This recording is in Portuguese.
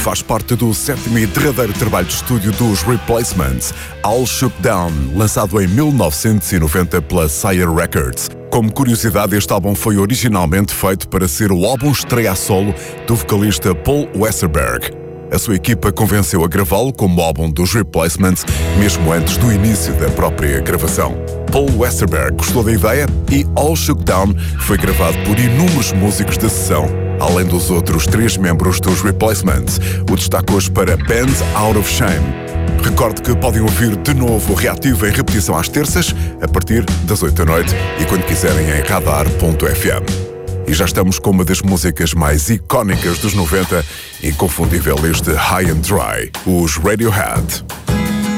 faz parte do sétimo e derradeiro trabalho de estúdio dos Replacements, All Shook Down, lançado em 1990 pela Sire Records. Como curiosidade, este álbum foi originalmente feito para ser o álbum estreia a solo do vocalista Paul Westerberg. A sua equipa convenceu a gravá-lo como álbum dos Replacements, mesmo antes do início da própria gravação. Paul Westerberg gostou da ideia e All Shook Down foi gravado por inúmeros músicos da sessão, além dos outros 3 membros dos Replacements. O destaque hoje para Band Out of Shame. Recorde que podem ouvir de novo o Reativo em repetição às terças, a partir das 8 da noite e quando quiserem em radar.fm. E já estamos com uma das músicas mais icónicas dos 90, inconfundível este High and Dry, os Radiohead.